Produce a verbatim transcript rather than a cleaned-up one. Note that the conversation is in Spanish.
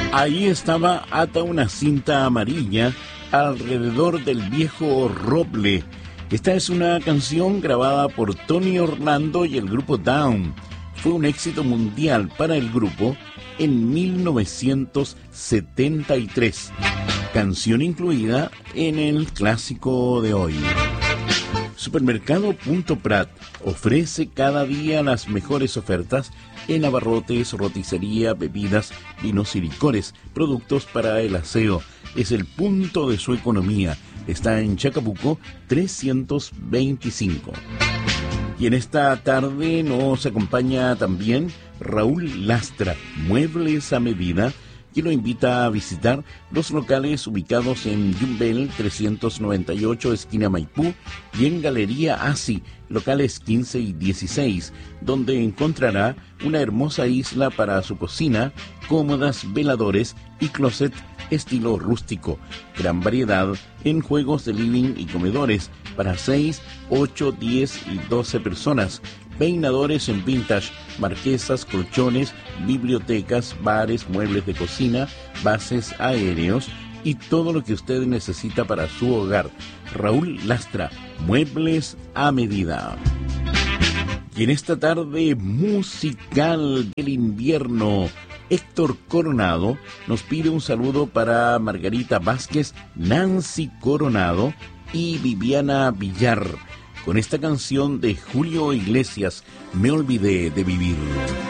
Ahí estaba Ata una cinta amarilla alrededor del viejo roble. Esta es una canción grabada por Tony Orlando y el grupo Down. Fue un éxito mundial para el grupo en mil novecientos setenta y tres. Canción incluida en el clásico de hoy. Supermercado Punto Prat ofrece cada día las mejores ofertas en abarrotes, roticería, bebidas, vinos y licores, productos para el aseo. Es el punto de su economía. Está en Chacabuco trescientos veinticinco. Y en esta tarde nos acompaña también Raúl Lastra, Muebles a Medida, quien lo invita a visitar los locales ubicados en Yumbel trescientos noventa y ocho, esquina Maipú, y en Galería Asi, locales quince y dieciséis, donde encontrará una hermosa isla para su cocina, cómodas, veladores y closet estilo rústico. Gran variedad en juegos de living y comedores para seis, ocho, diez y doce personas. Peinadores en vintage, marquesas, colchones, bibliotecas, bares, muebles de cocina, bases aéreos y todo lo que usted necesita para su hogar. Raúl Lastra, Muebles a Medida. Y en esta tarde musical del invierno, Héctor Coronado nos pide un saludo para Margarita Vázquez, Nancy Coronado y Viviana Villar, con esta canción de Julio Iglesias, Me olvidé de vivir.